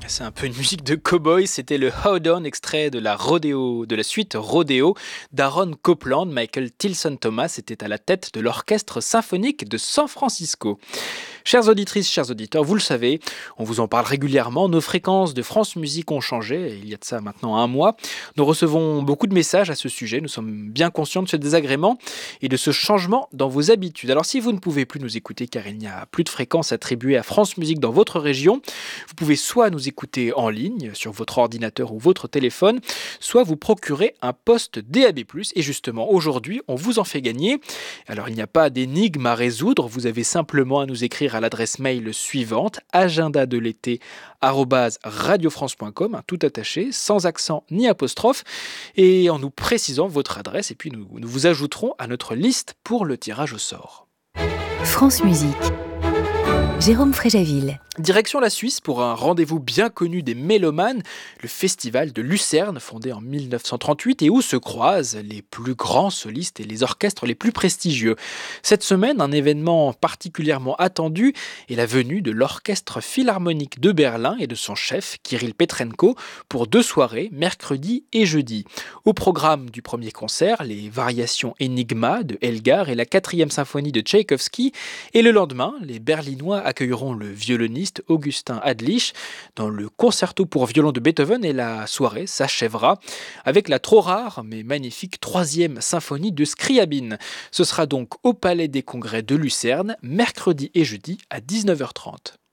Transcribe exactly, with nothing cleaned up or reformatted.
C'est un peu une musique de cow-boy, c'était le Hold On, extrait de la rodéo, de la suite Rodeo d'Aaron Copland. Michael Tilson Thomas était à la tête de l'orchestre symphonique de San Francisco. Chères auditrices, chers auditeurs, vous le savez, on vous en parle régulièrement, nos fréquences de France Musique ont changé, il y a de ça maintenant un mois. Nous recevons beaucoup de messages à ce sujet, nous sommes bien conscients de ce désagrément et de ce changement dans vos habitudes. Alors si vous ne pouvez plus nous écouter car il n'y a plus de fréquences attribuées à France Musique dans votre région, vous pouvez soit nous écouter en ligne sur votre ordinateur ou votre téléphone, soit vous procurer un poste D A B plus. Et justement, aujourd'hui, on vous en fait gagner. Alors il n'y a pas d'énigme à résoudre, vous avez simplement à nous écrire à l'adresse mail suivante, agenda de l'été arobase radiofrance point com, tout attaché, sans accent ni apostrophe, et en nous précisant votre adresse, et puis nous, nous vous ajouterons à notre liste pour le tirage au sort. France Musique. Jérôme Fréjaville. Direction la Suisse pour un rendez-vous bien connu des mélomanes, le festival de Lucerne, fondé en dix-neuf cent trente-huit et où se croisent les plus grands solistes et les orchestres les plus prestigieux. Cette semaine, un événement particulièrement attendu est la venue de l'Orchestre Philharmonique de Berlin et de son chef, Kirill Petrenko, pour deux soirées, mercredi et jeudi. Au programme du premier concert, les variations Enigma de Elgar et la quatrième symphonie de Tchaïkovski, et le lendemain, les Berlinois accueilleront le violoniste Augustin Adlich dans le concerto pour violon de Beethoven, et la soirée s'achèvera avec la trop rare mais magnifique troisième symphonie de Scriabine. Ce sera donc au Palais des Congrès de Lucerne, mercredi et jeudi à dix-neuf heures trente.